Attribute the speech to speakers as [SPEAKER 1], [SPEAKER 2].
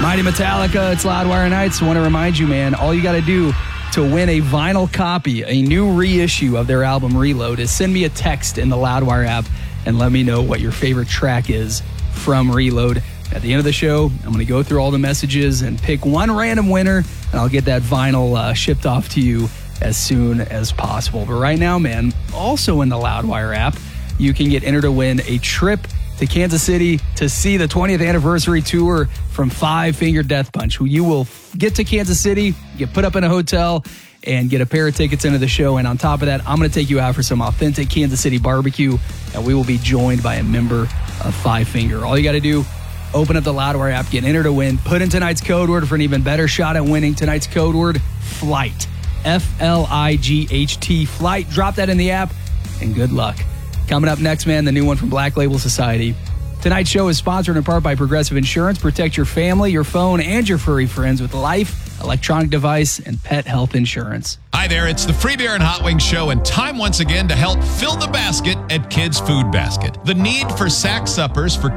[SPEAKER 1] Mighty Metallica, it's Loudwire Nights. I want to remind you, man, all you got to do to win a vinyl copy, a new reissue of their album Reload, is send me a text in the Loudwire app and let me know what your favorite track is from Reload. At the end of the show, I'm going to go through all the messages and pick one random winner, and I'll get that vinyl shipped off to you as soon as possible. But right now, man, also in the Loudwire app, you can get entered to win a trip to Kansas City to see the 20th anniversary tour from Five Finger Death Punch. You will get to Kansas City, get put up in a hotel, and get a pair of tickets into the show. And on top of that, I'm going to take you out for some authentic Kansas City barbecue, and we will be joined by a member of Five Finger. All you got to do, open up the Loudwire app, get entered to win, put in tonight's code word for an even better shot at winning. Tonight's code word, FLIGHT. FLIGHT, FLIGHT. Drop that in the app, and good luck. Coming up next, man, the new one from Black Label Society. Tonight's show is sponsored in part by Progressive Insurance. Protect your family, your phone, and your furry friends with life, electronic device, and pet health insurance.
[SPEAKER 2] Hi there, it's the Free Beer and Hot Wings Show, and time once again to help fill the basket at Kids Food Basket. The need for sack suppers for